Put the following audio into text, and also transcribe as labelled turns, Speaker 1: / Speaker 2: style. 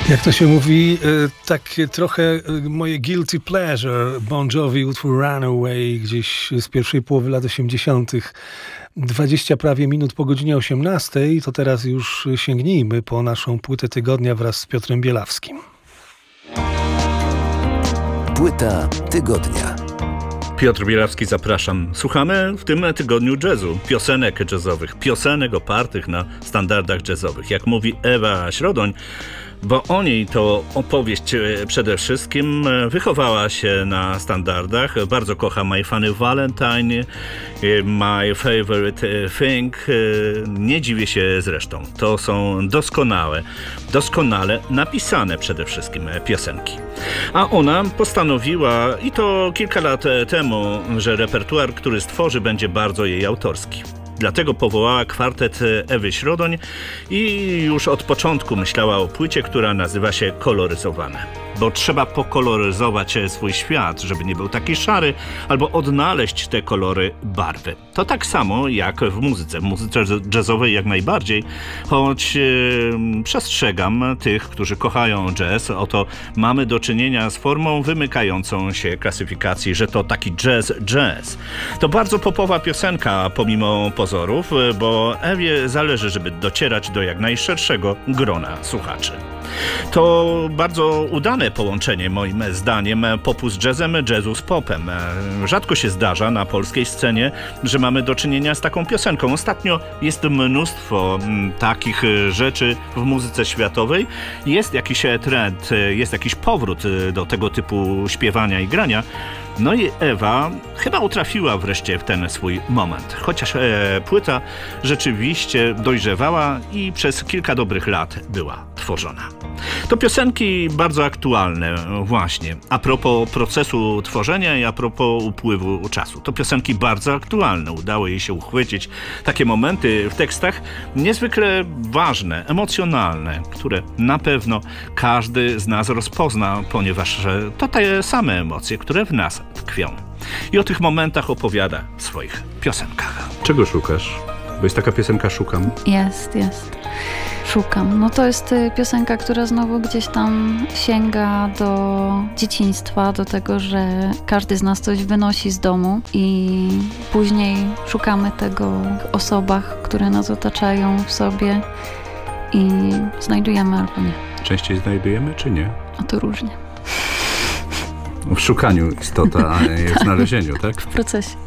Speaker 1: Jak to się mówi, takie trochę moje guilty pleasure, Bon Jovi, utwór Runaway, gdzieś z pierwszej połowy lat 80. 20 prawie minut po godzinie 18, to teraz już sięgnijmy po naszą płytę tygodnia wraz z Piotrem Bielawskim.
Speaker 2: Płyta tygodnia.
Speaker 3: Piotr Bielawski, zapraszam. Słuchamy w tym tygodniu jazzu, piosenek jazzowych, piosenek opartych na standardach jazzowych. Jak mówi Ewa Środoń, bo o niej to opowieść przede wszystkim, wychowała się na standardach, bardzo kocha My Funny Valentine, My Favorite Thing, nie dziwię się zresztą. To są doskonale napisane przede wszystkim piosenki. A ona postanowiła, i to kilka lat temu, że repertuar, który stworzy, będzie bardzo jej autorski. Dlatego powołała kwartet Ewy Środoń i już od początku myślała o płycie, która nazywa się Koloryzowane. Bo trzeba pokoloryzować swój świat, żeby nie był taki szary, albo odnaleźć te kolory, barwy. To tak samo jak w muzyce jazzowej jak najbardziej, choć przestrzegam tych, którzy kochają jazz. Oto mamy do czynienia z formą wymykającą się klasyfikacji, że to taki jazz. To bardzo popowa piosenka pomimo pozorów, bo Ewie zależy, żeby docierać do jak najszerszego grona słuchaczy. To bardzo udane połączenie, moim zdaniem, popu z jazzem, jazzu z popem. Rzadko się zdarza na polskiej scenie, że mamy do czynienia z taką piosenką. Ostatnio jest mnóstwo takich rzeczy w muzyce światowej. Jest jakiś trend, jest jakiś powrót do tego typu śpiewania i grania. No i Ewa chyba utrafiła wreszcie w ten swój moment. Chociaż płyta rzeczywiście dojrzewała i przez kilka dobrych lat była tworzona. To piosenki bardzo aktualne właśnie. A propos procesu tworzenia i a propos upływu czasu. To piosenki bardzo aktualne. Udało jej się uchwycić takie momenty w tekstach niezwykle ważne, emocjonalne, które na pewno każdy z nas rozpozna, ponieważ to te same emocje, które w nas tkwią. I o tych momentach opowiada w swoich piosenkach.
Speaker 4: Czego szukasz? Bo jest taka piosenka Szukam.
Speaker 5: Jest. Szukam. No to jest piosenka, która znowu gdzieś tam sięga do dzieciństwa, do tego, że każdy z nas coś wynosi z domu i później szukamy tego w osobach, które nas otaczają, w sobie i znajdujemy albo nie.
Speaker 4: Częściej znajdujemy, czy nie?
Speaker 5: A to różnie.
Speaker 4: W szukaniu istota, a nie w znalezieniu, tak?
Speaker 5: W procesie.